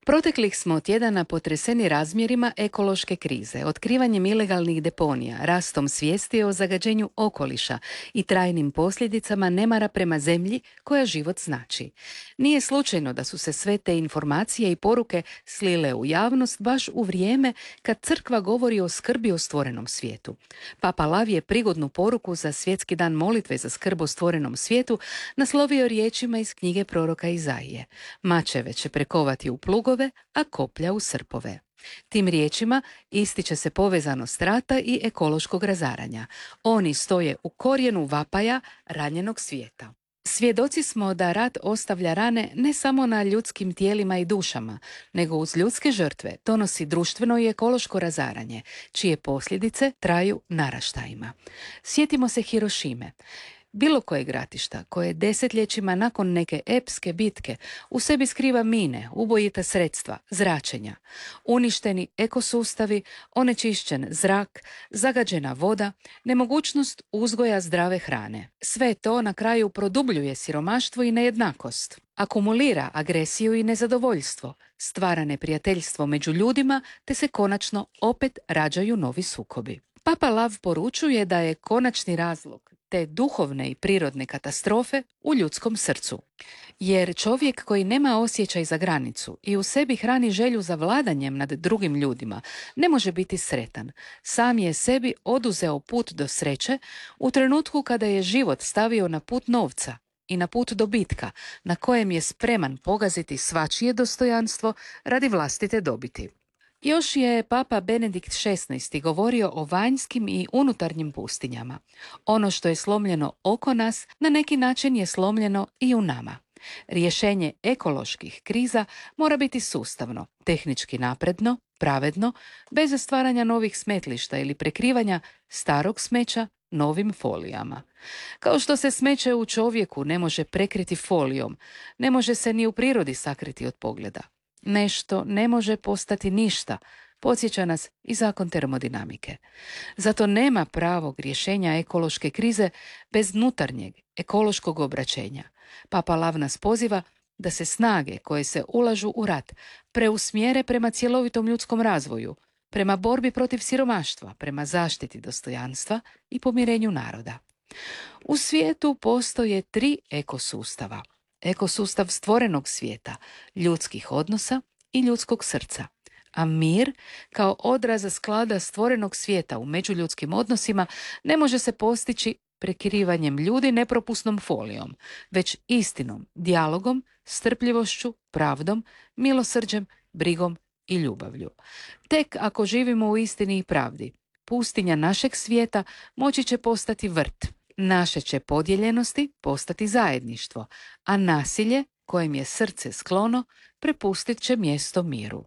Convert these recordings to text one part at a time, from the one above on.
Proteklih smo tjedana potreseni razmjerima ekološke krize, otkrivanjem ilegalnih deponija, rastom svijesti o zagađenju okoliša i trajnim posljedicama nemara prema zemlji koja život znači. Nije slučajno da su se sve te informacije i poruke slile u javnost baš u vrijeme kad crkva govori o skrbi o stvorenom svijetu. Papa Lav je prigodnu poruku za Svjetski dan molitve za skrb o stvorenom svijetu naslovio riječima iz knjige proroka Izaije. Mačeve će prekovati u plugove, a koplja u srpove. Tim riječima ističe se povezanost rata i ekološkog razaranja. Oni stoje u korijenu vapaja ranjenog svijeta. Svjedoci smo da rat ostavlja rane ne samo na ljudskim tijelima i dušama, nego uz ljudske žrtve donosi društveno i ekološko razaranje, čije posljedice traju naraštajima. Sjetimo se Hirošime. Bilo kojeg ratišta koje desetljećima nakon neke epske bitke u sebi skriva mine, ubojita sredstva, zračenja, uništeni ekosustavi, onečišćen zrak, zagađena voda, nemogućnost uzgoja zdrave hrane. Sve to na kraju produbljuje siromaštvo i nejednakost, akumulira agresiju i nezadovoljstvo, stvara neprijateljstvo među ljudima te se konačno opet rađaju novi sukobi. Papa Lav poručuje da je konačni razlog te duhovne i prirodne katastrofe u ljudskom srcu. Jer čovjek koji nema osjećaj za granicu i u sebi hrani želju za vladanjem nad drugim ljudima ne može biti sretan. Sam je sebi oduzeo put do sreće u trenutku kada je život stavio na put novca i na put dobitka, na kojem je spreman pogaziti svačije dostojanstvo radi vlastite dobiti. Još je Papa Benedikt XVI govorio o vanjskim i unutarnjim pustinjama. Ono što je slomljeno oko nas, na neki način je slomljeno i u nama. Rješenje ekoloških kriza mora biti sustavno, tehnički napredno, pravedno, bez stvaranja novih smetlišta ili prekrivanja starog smeća novim folijama. Kao što se smeće u čovjeku ne može prekriti folijom, ne može se ni u prirodi sakriti od pogleda. Nešto ne može postati ništa, podsjeća nas i zakon termodinamike. Zato nema pravog rješenja ekološke krize bez unutarnjeg ekološkog obraćenja. Papa Lav nas poziva da se snage koje se ulažu u rat preusmjere prema cjelovitom ljudskom razvoju, prema borbi protiv siromaštva, prema zaštiti dostojanstva i pomirenju naroda. U svijetu postoje 3 ekosustava. Ekosustav stvorenog svijeta, ljudskih odnosa i ljudskog srca. A mir, kao odraz sklada stvorenog svijeta u međuljudskim odnosima, ne može se postići prekrivanjem ljudi nepropusnom folijom, već istinom, dijalogom, strpljivošću, pravdom, milosrđem, brigom i ljubavlju. Tek ako živimo u istini i pravdi, pustinja našeg svijeta moći će postati vrt. Naše će podijeljenosti postati zajedništvo, a nasilje, kojem je srce sklono, prepustit će mjesto miru.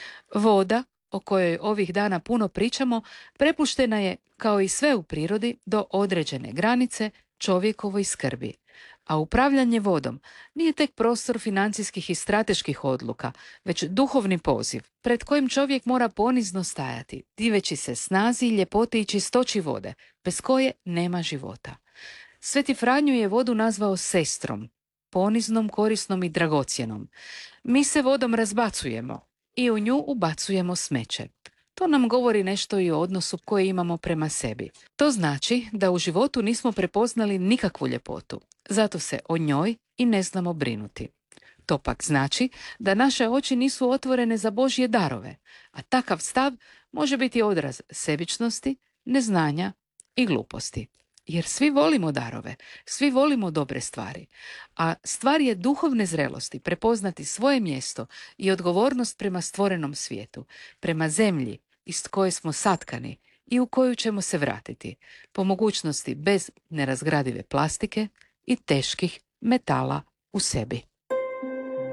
Voda, o kojoj ovih dana puno pričamo, prepuštena je, kao i sve u prirodi, do određene granice čovjekovoj skrbi. A upravljanje vodom nije tek prostor financijskih i strateških odluka, već duhovni poziv, pred kojim čovjek mora ponizno stajati, diveći se snazi, ljepoti i čistoći vode, bez koje nema života. Sveti Franjo je vodu nazvao sestrom, poniznom, korisnom i dragocjenom. Mi se vodom razbacujemo i u nju ubacujemo smeće. To nam govori nešto i o odnosu koje imamo prema sebi. To znači da u životu nismo prepoznali nikakvu ljepotu, zato se o njoj i ne znamo brinuti. To pak znači da naše oči nisu otvorene za Božje darove, a takav stav može biti odraz sebičnosti, neznanja i gluposti. Jer svi volimo darove, svi volimo dobre stvari, a stvar je duhovne zrelosti prepoznati svoje mjesto i odgovornost prema stvorenom svijetu, prema zemlji iz koje smo satkani i u koju ćemo se vratiti, po mogućnosti bez nerazgradive plastike i teških metala u sebi.